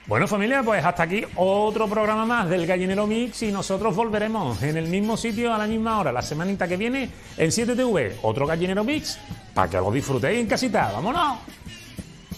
Bueno, familia, pues hasta aquí otro programa más del Gallinero Mix y nosotros volveremos en el mismo sitio a la misma hora la semanita que viene en 7TV. Otro Gallinero Mix para que lo disfrutéis en casita. ¡Vámonos!